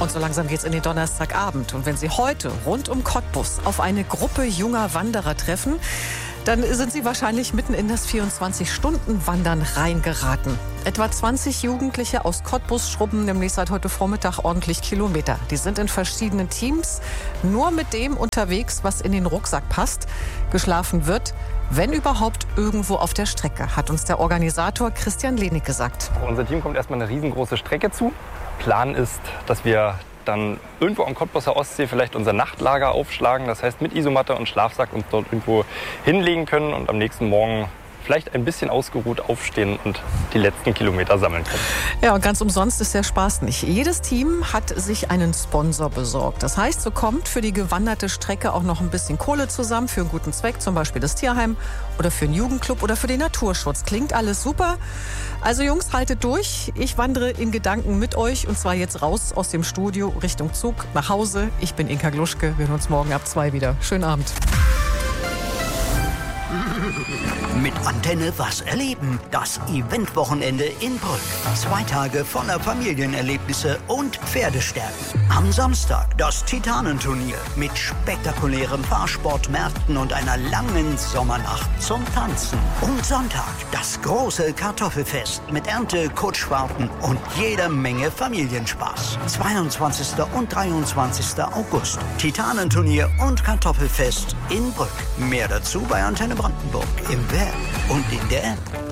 Und so langsam geht's in den Donnerstagabend. Und wenn Sie heute rund um Cottbus auf eine Gruppe junger Wanderer treffen, dann sind Sie wahrscheinlich mitten in das 24-Stunden-Wandern reingeraten. Etwa 20 Jugendliche aus Cottbus schrubben nämlich seit heute Vormittag ordentlich Kilometer. Die sind in verschiedenen Teams, nur mit dem unterwegs, was in den Rucksack passt. Geschlafen wird, wenn überhaupt, irgendwo auf der Strecke, hat uns der Organisator Christian Lehnig gesagt. Unser Team kommt erstmal eine riesengroße Strecke zu. Plan ist, dass wir dann irgendwo am Cottbuser Ostsee vielleicht unser Nachtlager aufschlagen. Das heißt, mit Isomatte und Schlafsack uns dort irgendwo hinlegen können und am nächsten Morgen vielleicht ein bisschen ausgeruht aufstehen und die letzten Kilometer sammeln können. Ja, und ganz umsonst ist der Spaß nicht. Jedes Team hat sich einen Sponsor besorgt. Das heißt, so kommt für die gewanderte Strecke auch noch ein bisschen Kohle zusammen für einen guten Zweck, zum Beispiel das Tierheim oder für einen Jugendclub oder für den Naturschutz. Klingt alles super. Also Jungs, haltet durch. Ich wandere in Gedanken mit euch und zwar jetzt raus aus dem Studio Richtung Zug nach Hause. Ich bin Inka Gluschke. Wir hören uns morgen ab 2 wieder. Schönen Abend. Mit Antenne was erleben. Das Eventwochenende in Brück. 2 Tage voller Familienerlebnisse und Pferdestärken. Am Samstag das Titanenturnier mit spektakulären Fahrsportmärkten und einer langen Sommernacht zum Tanzen. Und Sonntag das große Kartoffelfest mit Ernte, Kutschfahrten und jede Menge Familienspaß. 22. und 23. August. Titanenturnier und Kartoffelfest in Brück. Mehr dazu bei Antenne Brandenburg im Web und in der App.